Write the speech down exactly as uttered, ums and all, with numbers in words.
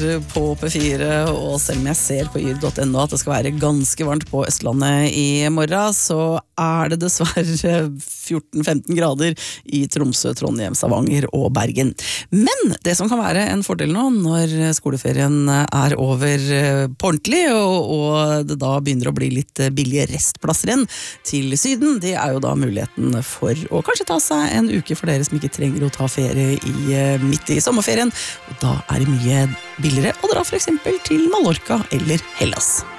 på P fire, og selv om jeg ser på yr punktum no at det skal være ganske varmt på Østlandet i morgen, så er det dessverre fjorten femten grader i Tromsø, Trondheim, Stavanger og Bergen. Men det som kan være en fordel nå, når skoleferien er over på ordentlig, og, og det da begynner å bli litt billige restplasser igjen til Syden, det er jo da muligheten for å kanskje ta seg en uke for dere som ikke trenger å ta ferie i, midt i sommerferien, og da er det mye billigere å dra for eksempel til Mallorca eller Hellas.